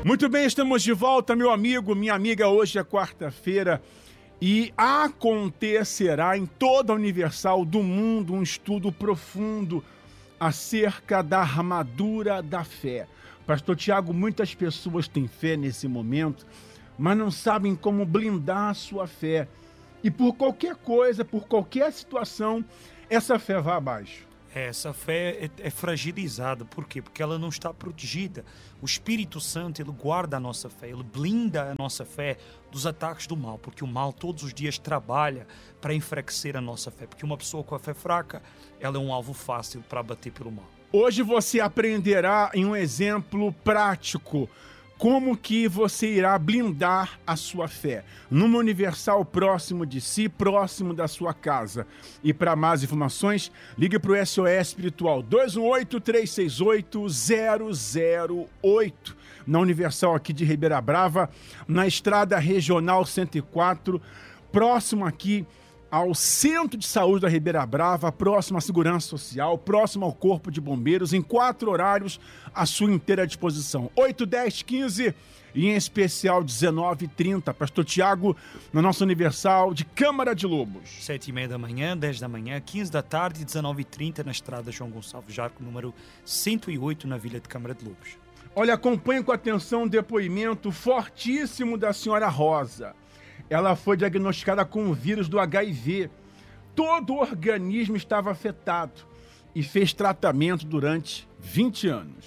Muito bem, estamos de volta, meu amigo, minha amiga. Hoje é quarta-feira e acontecerá em toda a Universal do Mundo um estudo profundo acerca da armadura da fé. Pastor Tiago, muitas pessoas têm fé nesse momento, mas não sabem como blindar a sua fé. E por qualquer coisa, por qualquer situação, essa fé vai abaixo. Essa fé é fragilizada. Por quê? Porque ela não está protegida. O Espírito Santo, ele guarda a nossa fé, ele blinda a nossa fé dos ataques do mal, porque o mal todos os dias trabalha para enfraquecer a nossa fé, porque uma pessoa com a fé fraca, ela é um alvo fácil para abater pelo mal. Hoje você aprenderá em um exemplo prático como que você irá blindar a sua fé numa Universal próximo de si, próximo da sua casa. E para mais informações, ligue para o SOS Espiritual 218-368-008 na Universal aqui de Ribeira Brava, na Estrada Regional 104, próximo aqui ao Centro de Saúde da Ribeira Brava, próximo à Segurança Social, próximo ao Corpo de Bombeiros, em 4 horários à sua inteira disposição. 8, 10, 15 e em especial 19 e 30. Pastor Tiago, na nossa Universal de Câmara de Lobos. 7h30 da manhã, 10 da manhã, 15 da tarde, 19h30 na Estrada João Gonçalves Jarco, número 108, na Vila de Câmara de Lobos. Olha, acompanhe com atenção o depoimento fortíssimo da senhora Rosa. Ela foi diagnosticada com o vírus do HIV. Todo o organismo estava afetado e fez tratamento durante 20 anos.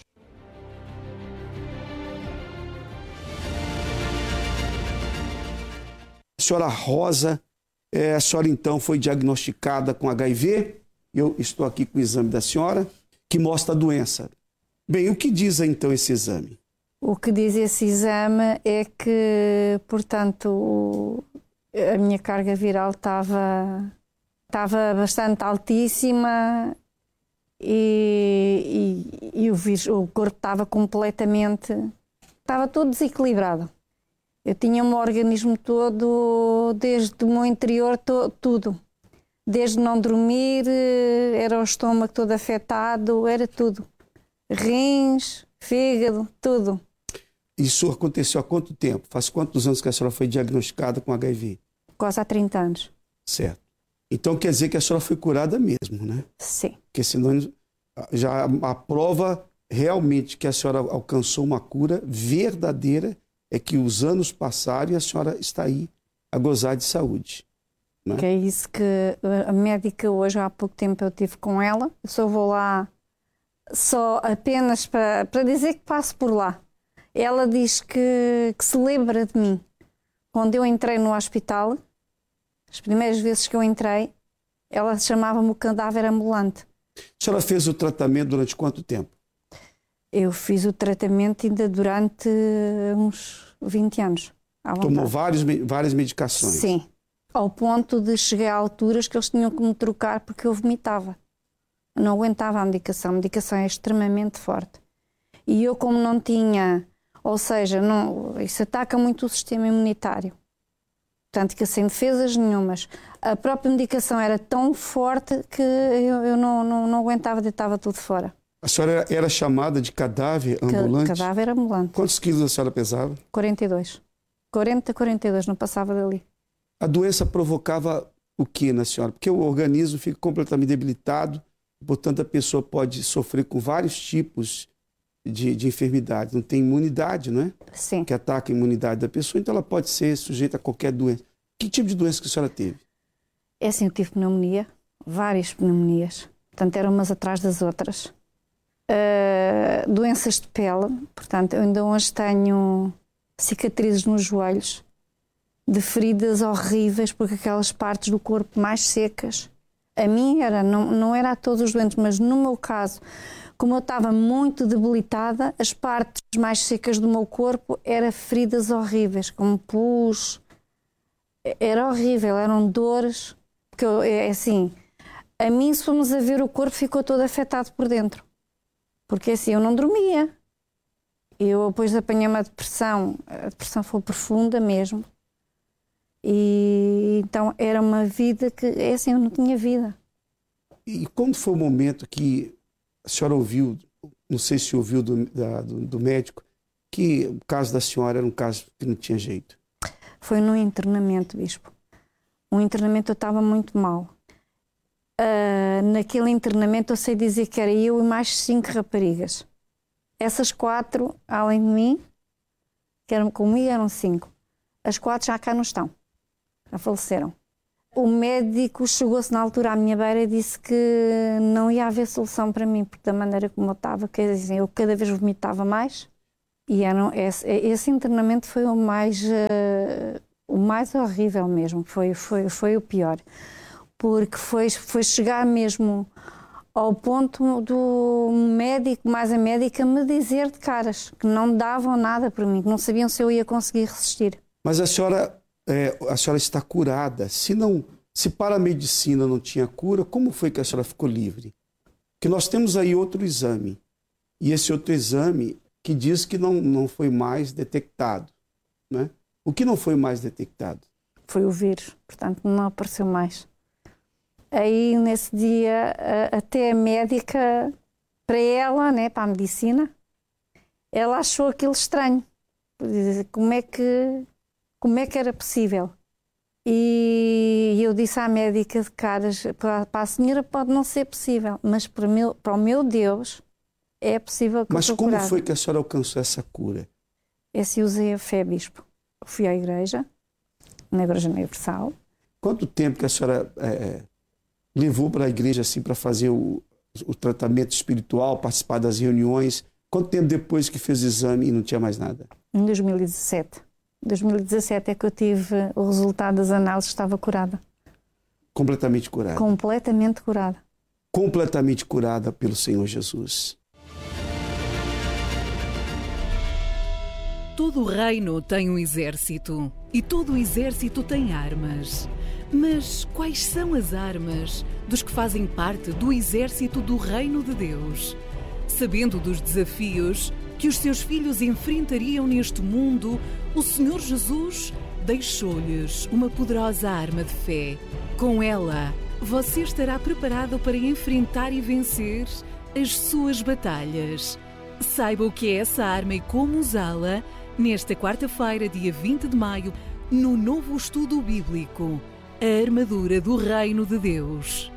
A senhora Rosa, a senhora então foi diagnosticada com HIV. Eu estou aqui com o exame da senhora, que mostra a doença. Bem, o que diz então esse exame? O que diz esse exame é que, portanto, a minha carga viral estava bastante altíssima e o corpo estava todo desequilibrado. Eu tinha o meu organismo todo, desde o meu interior, tudo. Desde não dormir, era o estômago todo afetado, era tudo. Rins, fígado, tudo. Isso aconteceu há quanto tempo? Faz quantos anos que a senhora foi diagnosticada com HIV? Quase há 30 anos. Certo. Então quer dizer que a senhora foi curada mesmo, né? Sim. Porque senão já a prova realmente que a senhora alcançou uma cura verdadeira é que os anos passaram e a senhora está aí a gozar de saúde. Né? Que é isso que a médica hoje, há pouco tempo eu estive com ela. Eu só vou lá só apenas para dizer que passo por lá. Ela diz que se lembra de mim. Quando eu entrei no hospital, as primeiras vezes que eu entrei, ela chamava-me o cadáver ambulante. A senhora fez o tratamento durante quanto tempo? Eu fiz o tratamento ainda durante uns 20 anos. Tomou várias medicações? Sim. Ao ponto de chegar a alturas que eles tinham que me trocar porque eu vomitava. Não aguentava a medicação. A medicação é extremamente forte. E eu, como não tinha... Ou seja, isso ataca muito o sistema imunitário. Portanto, que sem defesas nenhumas. A própria medicação era tão forte que eu não aguentava, deitava tudo fora. A senhora era chamada de cadáver ambulante? Cadáver ambulante. Quantos quilos a senhora pesava? 42. 42, não passava dali. A doença provocava o que na senhora? Porque o organismo fica completamente debilitado, portanto a pessoa pode sofrer com vários tipos de enfermidade, não tem imunidade, não é? Sim. Que ataca a imunidade da pessoa, então ela pode ser sujeita a qualquer doença. Que tipo de doença que a senhora teve? É assim, eu tive pneumonia, várias pneumonias, portanto eram umas atrás das outras. Doenças de pele, portanto eu ainda hoje tenho cicatrizes nos joelhos, de feridas horríveis, porque aquelas partes do corpo mais secas, a mim não era a todos os doentes, mas no meu caso, como eu estava muito debilitada, as partes mais secas do meu corpo eram feridas horríveis, como pus. Era horrível, eram dores. Porque é assim, a mim, se formos a ver, o corpo ficou todo afetado por dentro. Porque assim, eu não dormia. Eu depois apanhei uma depressão, a depressão foi profunda mesmo. E então era uma vida que, é assim, eu não tinha vida. E quando foi o momento que a senhora ouviu, não sei se ouviu do médico, que o caso da senhora era um caso que não tinha jeito? Foi no internamento, bispo. O internamento eu estava muito mal. Naquele internamento eu sei dizer que era eu e mais 5 raparigas. Essas 4, além de mim, que eram comigo, eram 5. As 4 já cá não estão. Já faleceram. O médico chegou-se na altura à minha beira e disse que não ia haver solução para mim, porque da maneira como eu estava, quer dizer, eu cada vez vomitava mais. E esse internamento foi o mais horrível mesmo, foi o pior. Porque foi chegar mesmo ao ponto do médico, mais a médica, me dizer de caras que não davam nada para mim, que não sabiam se eu ia conseguir resistir. Mas a senhora está curada. Se para a medicina não tinha cura, como foi que a senhora ficou livre? Porque nós temos aí outro exame. E esse outro exame que diz que não foi mais detectado, né? O que não foi mais detectado? Foi o vírus, portanto não apareceu mais. Aí nesse dia até a médica, para ela, né, para a medicina, ela achou aquilo estranho. Como é que era possível? E eu disse à médica de caras, para a senhora pode não ser possível, mas para o meu Deus é possível que Mas eu como curada. foi que a senhora alcançou essa cura? Esse usei a fé, bispo. Fui à igreja, na Igreja Universal. Quanto tempo que a senhora levou para a igreja assim, para fazer o tratamento espiritual, participar das reuniões? Quanto tempo depois que fez o exame e não tinha mais nada? Em 2017. 2017 é que eu tive o resultado das análises, estava curada. Completamente curada. Completamente curada. Completamente curada pelo Senhor Jesus. Todo o reino tem um exército e todo o exército tem armas. Mas quais são as armas dos que fazem parte do exército do reino de Deus? Sabendo dos desafios que os seus filhos enfrentariam neste mundo, o Senhor Jesus deixou-lhes uma poderosa arma de fé. Com ela, você estará preparado para enfrentar e vencer as suas batalhas. Saiba o que é essa arma e como usá-la nesta quarta-feira, dia 20 de maio, no novo estudo bíblico, a armadura do Reino de Deus.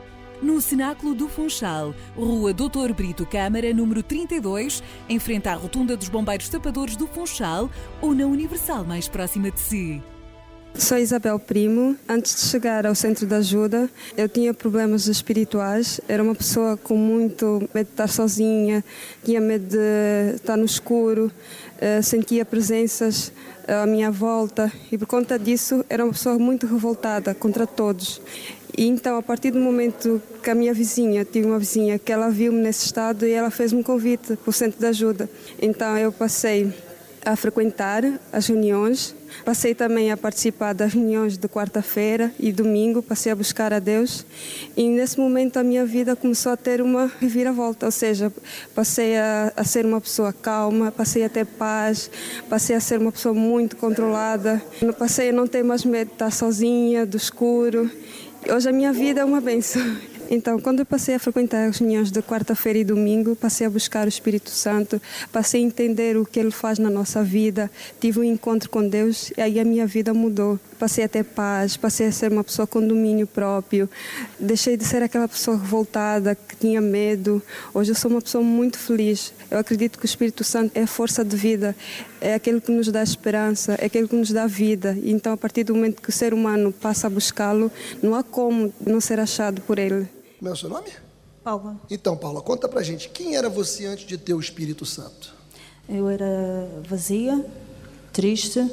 No Cenáculo do Funchal, Rua Dr. Brito Câmara, número 32, em frente à Rotunda dos Bombeiros Tapadores do Funchal, ou na Universal mais próxima de si. Sou Isabel Primo. Antes de chegar ao Centro de Ajuda, eu tinha problemas espirituais. Era uma pessoa com muito medo de estar sozinha, tinha medo de estar no escuro, sentia presenças à minha volta e por conta disso era uma pessoa muito revoltada contra todos. E então, a partir do momento que a minha vizinha, tive uma vizinha que ela viu-me nesse estado e ela fez-me um convite para o Centro de Ajuda. Então eu passei a frequentar as reuniões, passei também a participar das reuniões de quarta-feira e domingo, passei a buscar a Deus e nesse momento a minha vida começou a ter uma reviravolta, ou seja, passei a ser uma pessoa calma, passei a ter paz, passei a ser uma pessoa muito controlada, passei a não ter mais medo de estar sozinha, do escuro. Hoje a minha vida é uma bênção. Então, quando eu passei a frequentar as reuniões de quarta-feira e domingo, passei a buscar o Espírito Santo, passei a entender o que Ele faz na nossa vida, tive um encontro com Deus e aí a minha vida mudou. Passei a ter paz, passei a ser uma pessoa com domínio próprio, deixei de ser aquela pessoa revoltada, que tinha medo. Hoje eu sou uma pessoa muito feliz. Eu acredito que o Espírito Santo é a força de vida, é aquele que nos dá esperança, é aquele que nos dá vida. E então, a partir do momento que o ser humano passa a buscá-lo, não há como não ser achado por Ele. Como é o seu nome? Paula. Então, Paula, conta pra gente, quem era você antes de ter o Espírito Santo? Eu era vazia, triste,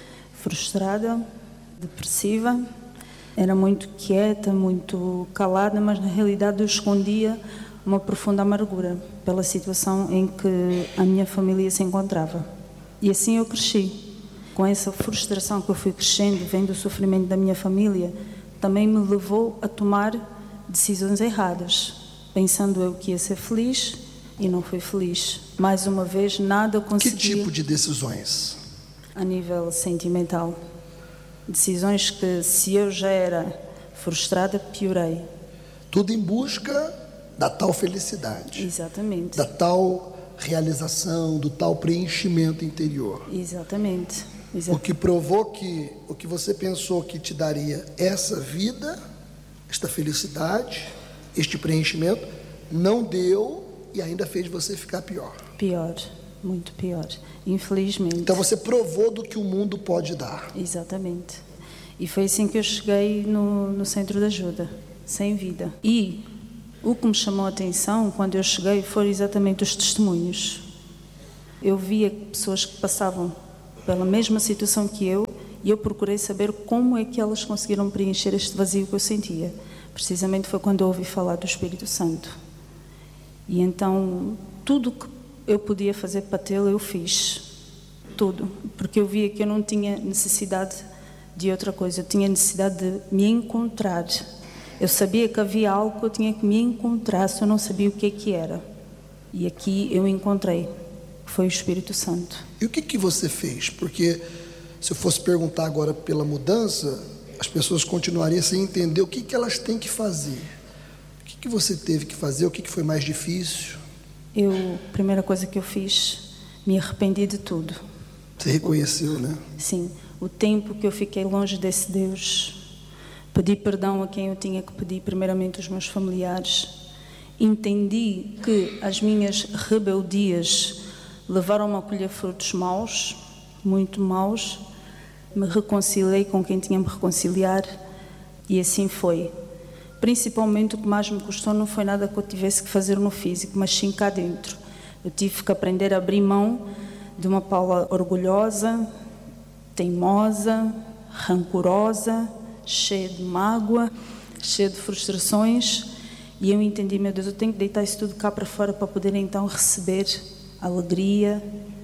frustrada, depressiva. Era muito quieta, muito calada, mas na realidade eu escondia uma profunda amargura pela situação em que a minha família se encontrava. E assim eu cresci. Com essa frustração que eu fui crescendo, vendo o sofrimento da minha família, também me levou a tomar decisões erradas, pensando eu que ia ser feliz e não fui feliz. Mais uma vez, nada conseguia. Que tipo de decisões? A nível sentimental. Decisões que, se eu já era frustrada, piorei. Tudo em busca da tal felicidade. Exatamente. Da tal realização, do tal preenchimento interior. Exatamente. O que provou que o que você pensou que te daria essa vida, esta felicidade, este preenchimento, não deu e ainda fez você ficar pior. Pior, muito pior, infelizmente. Então você provou do que o mundo pode dar. Exatamente. E foi assim que eu cheguei no centro de ajuda, sem vida. E o que me chamou a atenção quando eu cheguei foram exatamente os testemunhos. Eu via pessoas que passavam pela mesma situação que eu e eu procurei saber como é que elas conseguiram preencher este vazio que eu sentia. Precisamente foi quando eu ouvi falar do Espírito Santo. E então, tudo que eu podia fazer para tê-lo, eu fiz. Tudo. Porque eu via que eu não tinha necessidade de outra coisa. Eu tinha necessidade de me encontrar. Eu sabia que havia algo que eu tinha que me encontrar, se eu não sabia o que é que era. E aqui eu encontrei. Foi o Espírito Santo. E o que você fez? Porque se eu fosse perguntar agora pela mudança, as pessoas continuariam sem entender o que elas têm que fazer. O que você teve que fazer? O que foi mais difícil? A primeira coisa que eu fiz, me arrependi de tudo. Você reconheceu, né? Sim. O tempo que eu fiquei longe desse Deus. Pedi perdão a quem eu tinha que pedir, primeiramente os meus familiares. Entendi que as minhas rebeldias levaram-me a colher frutos maus, muito maus. Me reconciliei com quem tinha me reconciliar e assim foi. Principalmente o que mais me custou não foi nada que eu tivesse que fazer no físico, mas sim cá dentro. Eu tive que aprender a abrir mão de uma Paula orgulhosa, teimosa, rancorosa, cheia de mágoa, cheia de frustrações, e eu entendi, meu Deus, eu tenho que deitar isso tudo cá para fora para poder então receber alegria,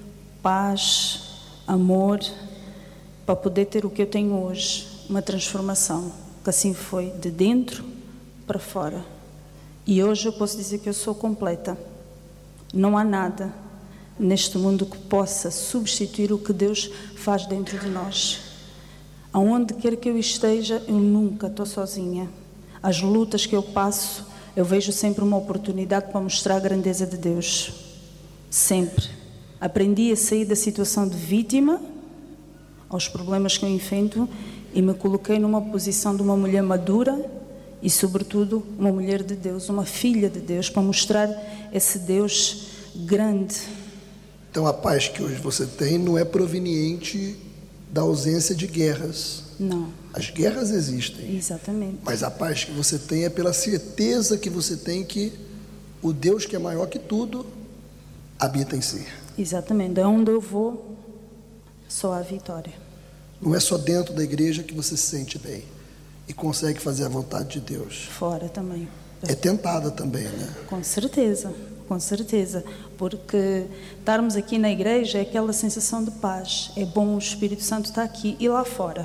paz, amor, para poder ter o que eu tenho hoje, uma transformação, que assim foi, de dentro para fora. E hoje eu posso dizer que eu sou completa. Não há nada neste mundo que possa substituir o que Deus faz dentro de nós. Aonde quer que eu esteja, eu nunca estou sozinha. As lutas que eu passo, eu vejo sempre uma oportunidade para mostrar a grandeza de Deus. Sempre. Aprendi a sair da situação de vítima aos problemas que eu enfrento e me coloquei numa posição de uma mulher madura e, sobretudo, uma mulher de Deus, uma filha de Deus, para mostrar esse Deus grande. Então a paz que hoje você tem não é proveniente da ausência de guerras. Não. As guerras existem. Exatamente. Mas a paz que você tem é pela certeza que você tem que o Deus que é maior que tudo habita em si. Exatamente. De onde eu vou, só há vitória. Não é só dentro da igreja que você se sente bem e consegue fazer a vontade de Deus. Fora também. É tentada também, né? Com certeza. Com certeza, porque estarmos aqui na igreja é aquela sensação de paz, é bom, o Espírito Santo está aqui. E lá fora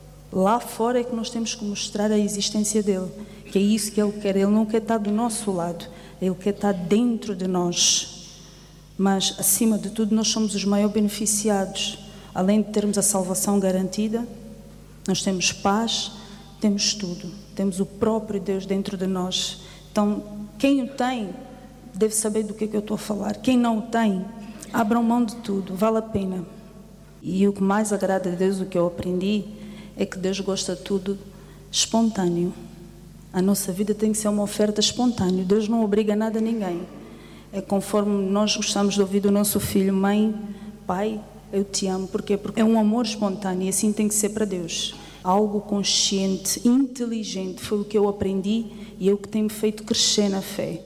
é que nós temos que mostrar a existência dele, que é isso que ele quer. Ele não quer estar do nosso lado, ele quer estar dentro de nós. Mas acima de tudo nós somos os maiores beneficiados. Além de termos a salvação garantida, nós temos paz, temos tudo, temos o próprio Deus dentro de nós. Então quem o tem deve saber do que eu estou a falar. Quem não o tem, abram mão de tudo, vale a pena. E o que mais agrada a Deus, o que eu aprendi, é que Deus gosta de tudo espontâneo. A nossa vida tem que ser uma oferta espontânea. Deus não obriga nada a ninguém. É conforme nós gostamos de ouvir do nosso filho: mãe, pai, eu te amo. Porquê? Porque é um amor espontâneo e assim tem que ser para Deus. Algo consciente, inteligente, foi o que eu aprendi e é o que tem me feito crescer na fé.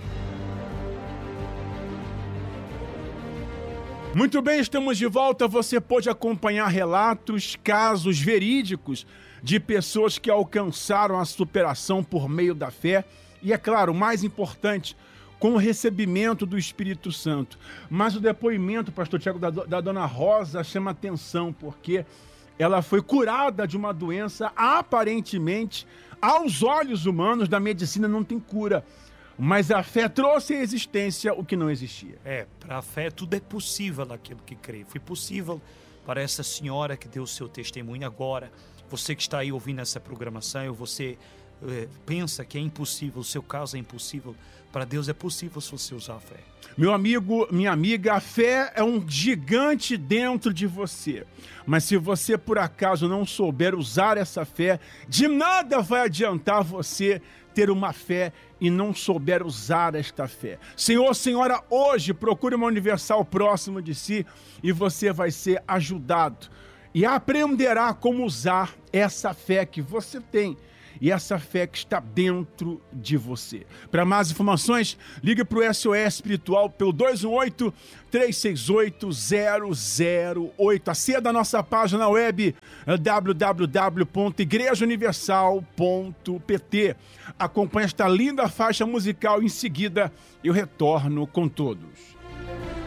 Muito bem, estamos de volta. Você pode acompanhar relatos, casos verídicos de pessoas que alcançaram a superação por meio da fé. E é claro, o mais importante, com o recebimento do Espírito Santo. Mas o depoimento, pastor Tiago, da dona Rosa chama atenção, porque ela foi curada de uma doença aparentemente, aos olhos humanos, da medicina não tem cura. Mas a fé trouxe à existência o que não existia. Para a fé tudo é possível naquilo que crê. Foi possível para essa senhora que deu o seu testemunho agora. Você que está aí ouvindo essa programação, você pensa que é impossível, o seu caso é impossível, para Deus é possível se você usar a fé. Meu amigo, minha amiga, a fé é um gigante dentro de você. Mas se você, por acaso, não souber usar essa fé, de nada vai adiantar você ter uma fé e não souber usar esta fé. Senhor, senhora, hoje procure uma Universal próximo de si e você vai ser ajudado. E aprenderá como usar essa fé que você tem. E essa fé que está dentro de você. Para mais informações, ligue para o SOS Espiritual pelo 218-368-008. Aceda a nossa página web www.igrejauniversal.pt. Acompanhe esta linda faixa musical. Em seguida, eu retorno com todos.